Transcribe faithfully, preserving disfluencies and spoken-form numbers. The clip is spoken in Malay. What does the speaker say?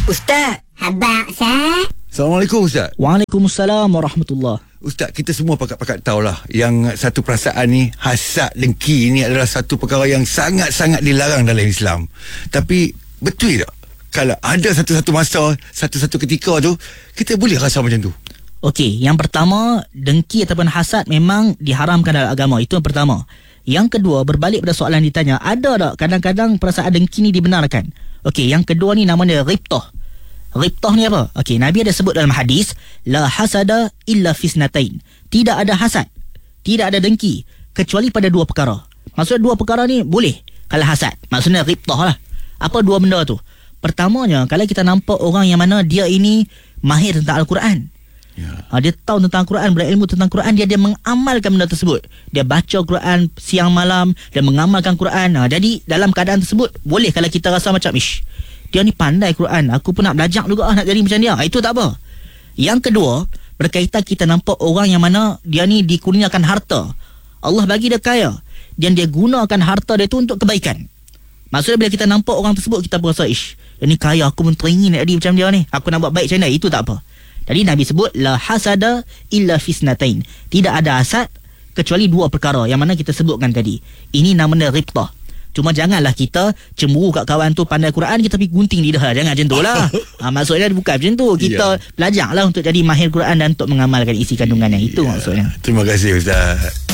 Ustaz. Abang Ustaz. Assalamualaikum Ustaz. Waalaikumsalam warahmatullahi. Ustaz, kita semua pakat-pakat tahulah yang satu perasaan ni, hasad, dengki ni adalah satu perkara yang sangat-sangat dilarang dalam Islam. Tapi betul tak kalau ada satu-satu masa, satu-satu ketika tu kita boleh rasa macam tu? Okey, yang pertama, dengki ataupun hasad memang diharamkan dalam agama. Itu yang pertama. Yang kedua, berbalik pada soalan ditanya, ada tak kadang-kadang perasaan dengki ni dibenarkan? Okey, yang kedua ni namanya ribtah. Ribtah ni apa? Okey, Nabi ada sebut dalam hadis, la hasada illa fisnatain. Tidak ada hasad, tidak ada dengki kecuali pada dua perkara. Maksudnya dua perkara ni boleh kalau hasad. Maksudnya ribtah lah. Apa dua benda tu? Pertamanya, kalau kita nampak orang yang mana dia ini mahir tentang Al-Quran. Ya. Ha, dia tahu tentang Quran, berilmu tentang Quran, dia dia mengamalkan benda tersebut. Dia baca Quran siang malam, dia mengamalkan Quran. Ha, jadi dalam keadaan tersebut boleh kalau kita rasa macam ish, dia ni pandai Quran, aku pun nak belajar juga nak jadi macam dia. Ha, itu tak apa. Yang kedua, berkaitan kita nampak orang yang mana dia ni dikurniakan harta. Allah bagi dia kaya dan dia gunakan harta dia tu untuk kebaikan. Maksudnya bila kita nampak orang tersebut, kita berasa ish, dia ni kaya, aku pun teringin nak jadi macam dia ni, aku nak buat baik macam dia. Itu tak apa. Jadi Nabi sebut la hasada illa fisnatain. Tidak ada hasad kecuali dua perkara yang mana kita sebutkan tadi. Ini namanya ribtah. Cuma janganlah kita cemburu kat kawan tu pandai Quran, kita pergi gunting lidah. Jangan macam tu lah. Ha, maksudnya bukan macam tu. Kita yeah. belajarlah untuk jadi mahir Quran dan untuk mengamalkan isi kandungannya. Itu yeah. maksudnya. Terima kasih Ustaz.